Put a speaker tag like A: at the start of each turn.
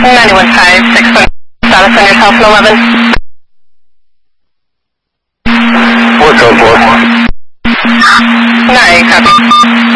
A: 91.5, 6 status on your Telfon 11.
B: What's up, boy?
A: 9, copy.